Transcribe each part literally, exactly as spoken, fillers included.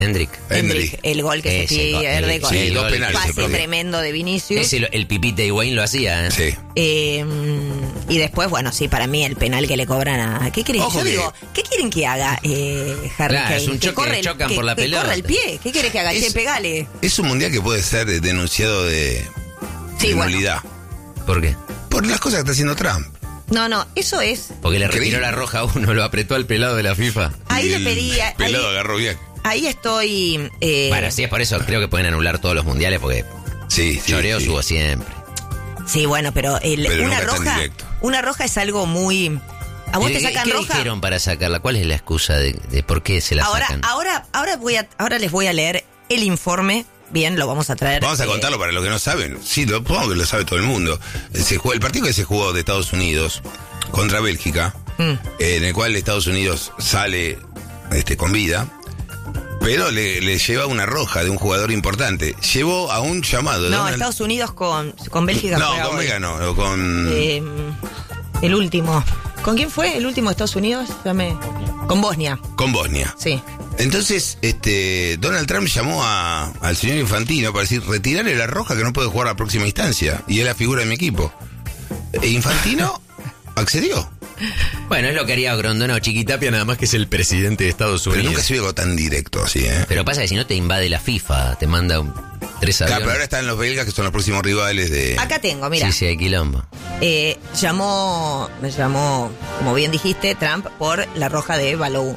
Hendrik. Hendrik, el gol que Ese se pierde gol, con sí, el dos pase penales, tremendo de Vinicius. Ese, el pipita de Wayne lo hacía, ¿eh? Sí. Eh, y después, bueno, sí, para mí el penal que le cobran a... ¿Qué quieren? Ojo Yo que- digo, ¿qué quieren que haga eh, Harry Claro, Kane? es un que choque, corre el, chocan que, por la que pelota. corra el pie. ¿Qué quiere que haga? Es- Che, pegale. Es un mundial que puede ser denunciado de, Sí, de bueno. nulidad. ¿Por qué? Por las cosas que está haciendo Trump. No, no, eso es... Porque le Increíble. retiró la roja a uno, lo apretó al pelado de la FIFA. Ahí Y le el pedí... Ahí, Pelado agarró bien. ahí estoy... Eh, Bueno, sí, es por eso creo que pueden anular todos los mundiales porque Sí, sí. choreo sí. subo siempre. Sí, bueno, pero, el, Pero una nunca tan roja... directo. Una roja es algo muy... ¿A vos ¿Y te qué- sacan ¿Qué roja? dijeron para sacarla? ¿Cuál es la excusa de, de por qué se la Ahora, sacan? ahora, ahora voy a, ahora les voy a leer el informe. Bien, lo vamos a traer. Vamos a eh, contarlo para los que no saben. Sí, lo supongo que lo sabe todo el mundo. Se jugó, el partido que se jugó de Estados Unidos contra Bélgica, Mm. eh, en el cual Estados Unidos sale este, con vida, pero le, le lleva una roja de un jugador importante. Llevó a un llamado. No, Donald- Estados Unidos con, con Bélgica. No, juega con hoy. Vega no, o con... Eh, el último. ¿Con quién fue el último de Estados Unidos? Dame. Con Bosnia. con Bosnia. Sí. Entonces, este, Donald Trump llamó a, al señor Infantino para decir, retirarle la roja que no puede jugar a la próxima instancia. Y es la figura de mi equipo. E Infantino accedió. Bueno, es lo que haría Grondona o Chiquitapia, nada más que es el presidente de Estados Pero Unidos. nunca se vio algo tan directo así, ¿eh? Pero pasa que si no te invade la FIFA, te manda un, tres Claro, aviones. pero ahora están los belgas que son los próximos rivales de... Acá tengo, mira. Sí, sí, hay quilombo. Eh, llamó, me llamó, como bien dijiste, Trump por la roja de Balloon.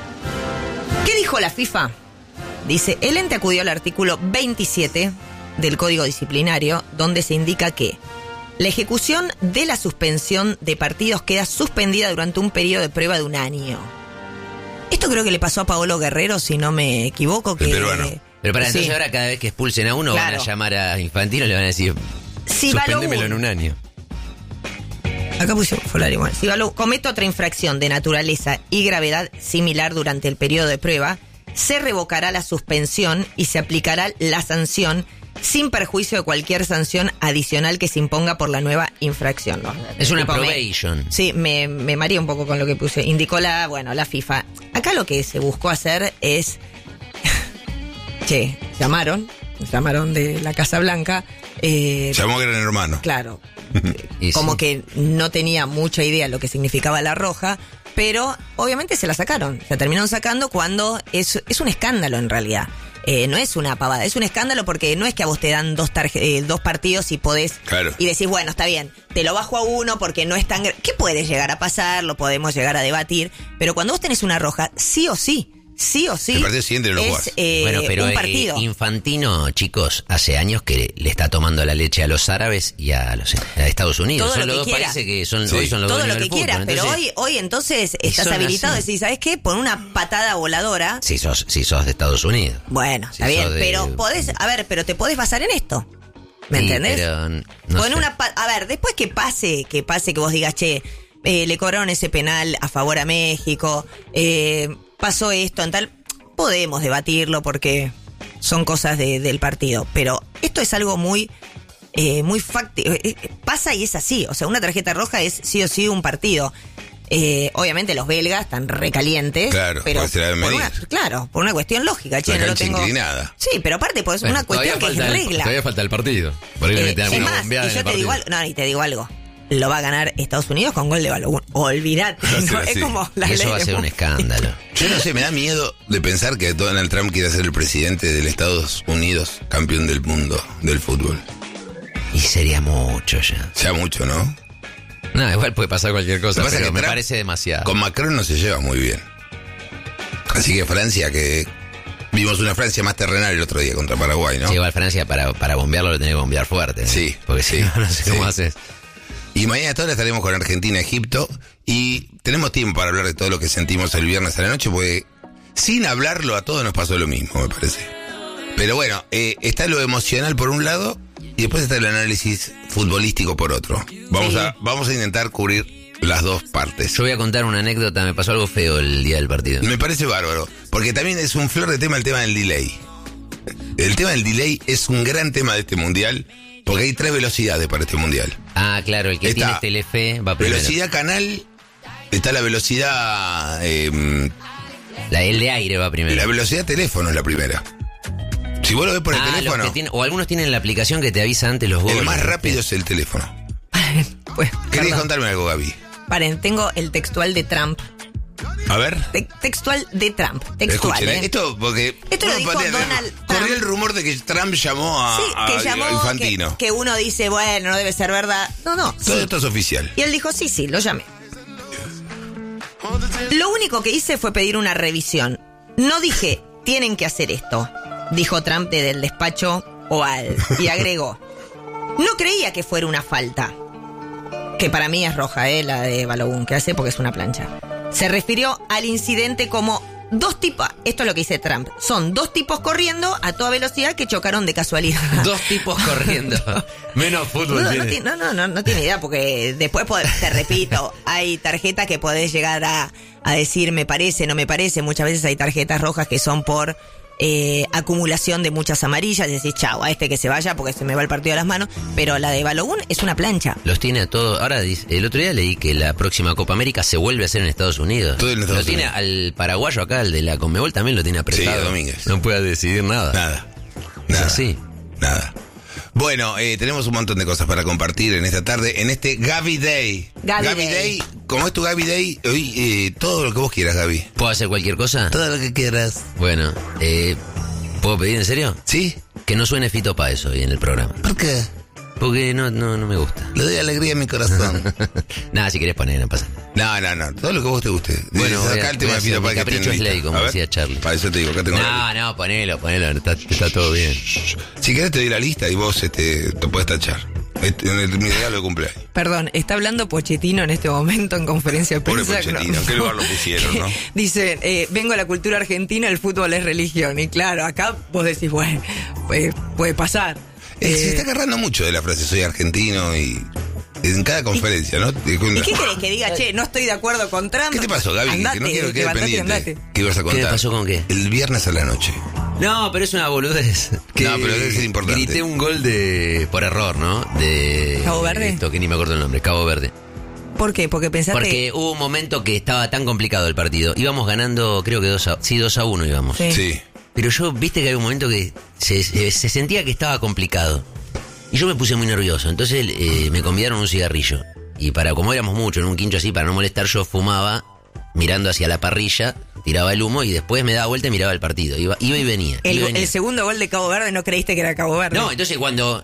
¿Qué dijo la FIFA? Dice, el ente acudió al artículo veintisiete del Código Disciplinario, donde se indica que la ejecución de la suspensión de partidos queda suspendida durante un periodo de prueba de un año. Esto creo que le pasó a Paolo Guerrero, si no me equivoco. Que, El peruano. Pero para Sí. entonces ahora cada vez que expulsen a uno Claro. van a llamar a Infantino y le van a decir, Si suspéndemelo Balloun- en un año. Acá puse Folari, bueno. Si Balou comete otra infracción de naturaleza y gravedad similar durante el periodo de prueba, se revocará la suspensión y se aplicará la sanción sin perjuicio de cualquier sanción adicional que se imponga por la nueva infracción. ¿No? Es una Tipo, me- probation. Sí, me, me mareé un poco con lo que puse. Indicó la, bueno, la FIFA. Acá lo que se buscó hacer es... che, llamaron, llamaron de la Casa Blanca. Eh, Llamó Gran Hermano. claro, Y como sí. que no tenía mucha idea de lo que significaba la roja, pero obviamente se la sacaron. Se terminaron sacando cuando es, es un escándalo en realidad. Eh, no es una pavada, es un escándalo porque no es que a vos te dan dos, tarje- eh, dos partidos y podés... Claro. Y decís, bueno, está bien, te lo bajo a uno porque no es tan... gra- ¿Qué puede llegar a pasar? Lo podemos llegar a debatir. Pero cuando vos tenés una roja, sí o sí, sí o sí... El partido siguiente no lo es jugás. eh, Bueno, pero un eh, partido. Infantino, chicos, hace años que le está tomando la leche a los árabes y a los a Estados Unidos. Todo Son lo los que dos quiera. países que son, Sí. hoy son los Todo dueños lo que del fútbol. quieras, pero Entonces, hoy, hoy entonces y estás son habilitado. así. Decís, ¿sabes qué? Por una patada voladora... Si sos, si sos de Estados Unidos. Bueno, Si está bien, sos de- pero podés, a ver, pero te podés basar en esto. ¿Me Sí, entendés? pero no Pon sé. una pa- a ver, después que pase, que pase que vos digas, che, eh, le cobraron ese penal a favor a México, eh, pasó esto en tal, podemos debatirlo porque son cosas de- del partido, pero esto es algo muy eh, muy facti- eh, eh, pasa y es así, o sea, una tarjeta roja es sí o sí un partido. Eh, obviamente los belgas están recalientes, Claro, pero porque se la deben por medir. una, claro, por una cuestión lógica, che, La no lo cancha tengo. inclinada. Sí, pero aparte pues Bueno, una cuestión todavía que falta es el- regla. Todavía falta el partido. Por ahí le Eh, meten es alguna más, bombeada y en yo el te digo partido. algo, no, y te digo algo. Lo va a ganar Estados Unidos con gol de balón. Olvídate. Va a ser ¿no? así. Es como la Eso ley va a de ser un Murphy. escándalo. Yo no sé, me da miedo de pensar que Donald Trump quiere ser el presidente del Estados Unidos, campeón del mundo del fútbol. Y sería mucho ya. Ya mucho, ¿no? No, igual puede pasar cualquier cosa, Lo que pasa pero es que me Trump parece demasiado. Con Macron no se lleva muy bien. Así que Francia, que vimos una Francia más terrenal el otro día contra Paraguay, ¿no? Sí, igual Francia para, para bombearlo lo tiene que bombear fuerte. ¿eh? Sí, Porque si sí, no, no sé sí. cómo haces. Y mañana a esta hora estaremos con Argentina, Egipto, y tenemos tiempo para hablar de todo lo que sentimos el viernes a la noche, porque sin hablarlo a todos nos pasó lo mismo, me parece. Pero bueno, eh, está lo emocional por un lado, y después está el análisis futbolístico por otro. Vamos, Sí. a, vamos a intentar cubrir las dos partes. Yo voy a contar una anécdota, me pasó algo feo el día del partido. Me parece bárbaro, porque también es un flor de tema el tema del delay. El tema del delay es un gran tema de este mundial, porque hay tres velocidades para este mundial. Ah, claro, el que Está tiene Telefe va primero. Velocidad canal, está la velocidad eh, La, el de aire va primero. La velocidad de teléfono es la primera. Si vos lo ves por el ah, teléfono... Los que tienen, o algunos tienen la aplicación que te avisa antes los goles. El más rápido es el teléfono. Pues, ¿Querías perdón. contarme algo, Gaby? Paren, tengo el textual de Trump. A ver. Te- textual de Trump. Textual. Escuchen, ¿eh? esto porque... Esto lo uno dijo podría- Donald Corrió Trump. el rumor de que Trump llamó a, Sí, que a- llamó, a Infantino. que, que uno dice, bueno, no debe ser verdad. No, no. Todo sí. esto es oficial. Y él dijo, sí, sí, lo llamé. Lo único que hice fue pedir una revisión. No dije, tienen que hacer esto, dijo Trump desde el despacho Oval. Y agregó, no creía que fuera una falta. Que para mí es roja, eh, la de Balogun, que hace porque es una plancha. Se refirió al incidente como dos tipos, esto es lo que dice Trump, son dos tipos corriendo a toda velocidad que chocaron de casualidad. Dos tipos corriendo. Menos fútbol No, tiene. no, ti- no, no, no, no tiene idea, porque después, podés- te repito, hay tarjetas que podés llegar a, a decir me parece, no me parece. Muchas veces hay tarjetas rojas que son por eh, acumulación de muchas amarillas. Decís, chau, a este que se vaya porque se me va el partido de las manos. Pero la de Balogun es una plancha. Los tiene a todos. Ahora, dice- el otro día leí que la próxima Copa América se vuelve a hacer en Estados Unidos. Todo en Estados lo tiene Unidos. al paraguayo acá, el de la Conmebol, también lo tiene apretado. Sí, Domínguez. No puede decidir nada. Nada. Es Nada. así. Nada. Bueno, eh, tenemos un montón de cosas para compartir en esta tarde, en este Gaby Day. Gaby Day. como es tu Gaby Day, hoy eh, todo lo que vos quieras, Gaby. ¿Puedo hacer cualquier cosa? Todo lo que quieras. Bueno, eh, ¿puedo pedir en serio? ¿Sí? Que no suene Fito Páez hoy en el programa. ¿Por qué? Porque no, no, no me gusta. Le doy alegría a mi corazón. Nada, si querés poner, no pasa nada. No, no, no. Todo lo que vos te guste. Bueno, Desde voy a- acá el tema voy a de Fito hacer Páez mi que capricho tiene es ley, lista. como A ver, decía Charlie. Para eso te digo, acá tengo la No, lista. no, ponelo, ponelo, está, está todo bien. Si querés te doy la lista y vos este, te puedes tachar. Este, en el- mi regalo de cumpleaños. Perdón, está hablando Pochettino en este momento en conferencia de Pobre prensa. Pochettino, ¿en qué lugar lo pusieron, no? Dice, eh, vengo a la cultura argentina, el fútbol es religión. Y claro, acá vos decís, bueno, puede, puede pasar. Eh, Eh, se está agarrando mucho de la frase soy argentino y en cada conferencia, ¿no? ¿Y qué querés que diga? Che, no estoy de acuerdo con Trump. ¿Qué te pasó, Gaby? Andate, que no quiero que quede levantate y pendiente. andate. ¿Qué ibas a contar? ¿Qué pasó con qué? El viernes a la noche. No, pero es una boludez. Que No, pero debe ser importante. Grité un gol de por error, ¿no? De ¿Cabo Verde? Esto que ni me acuerdo el nombre, Cabo Verde. ¿Por qué? Porque pensaste... Porque hubo un momento que estaba tan complicado el partido. Íbamos ganando, creo que dos a, sí, dos a uno íbamos. Sí. Sí. Pero yo, viste que había un momento que se, se, se sentía que estaba complicado. Y yo me puse muy nervioso. Entonces eh, me convidaron un cigarrillo. Y para, como éramos muchos en un quincho así, para no molestar, yo fumaba mirando hacia la parrilla, tiraba el humo y después me daba vuelta y miraba el partido. Iba, iba y venía. El, iba y venía. el segundo gol de Cabo Verde no creíste que era Cabo Verde. No, entonces cuando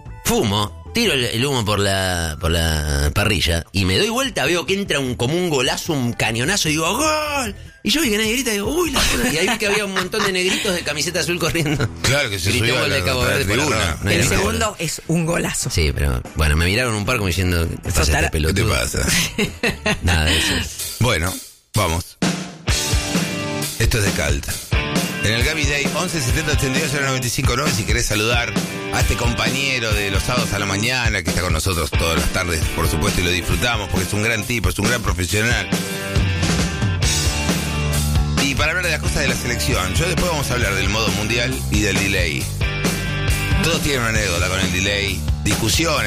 fumo, tiro el, el humo por la, por la parrilla y me doy vuelta, veo que entra un, como un golazo, un cañonazo y digo ¡gol! Y yo vi que nadie grita y digo ¡uy! La puta! Y ahí vi que había un montón de negritos de camiseta azul corriendo. Claro que se Grité subió a gol la, de Cabo a la Verde por tribuna. error. No el era segundo gol. es un golazo. Sí, pero bueno, me miraron un par como diciendo ¿qué pasa tara- este ¿Qué te pelotudo? pasa? Nada de eso. Bueno, vamos. Esto es de Calta. En el Gaby Day, once setenta ochenta y dos noventa y cinco nueve, si querés saludar a este compañero de los sábados a la mañana que está con nosotros todas las tardes, por supuesto, y lo disfrutamos porque es un gran tipo, es un gran profesional. Y para hablar de las cosas de la selección, yo después vamos a hablar del modo mundial y del delay. Todos tienen una anécdota con el delay, discusiones.